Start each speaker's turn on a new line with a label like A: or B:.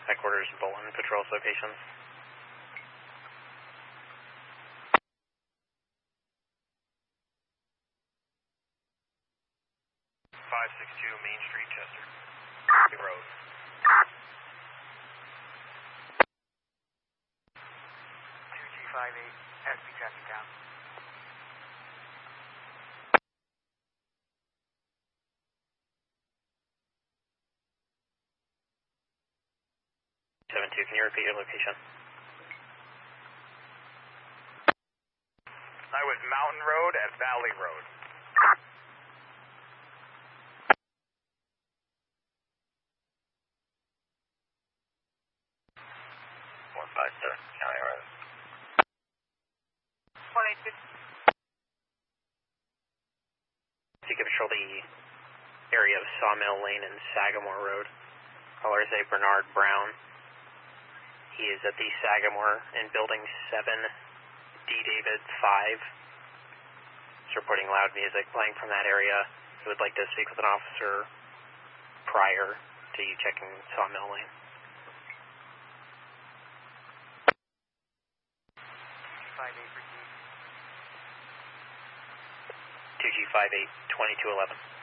A: Headquarters Bolin patrols locations. 562 Main Street, Chester. Road.
B: 2G58, SB traffic down.
A: 72, can you repeat your location?
B: I was Mountain Road at Valley Road.
A: County Road.
B: 182.
A: You can patrol the area of Sawmill Lane and Sagamore Road. Caller is a Bernard Brown. He is at the Sagamore in Building 7, D. David 5. He's reporting loud music playing from that area. He would like to speak with an officer prior to you checking Sawmill Lane.
B: 2G58 for G.
A: 2G58, 2211.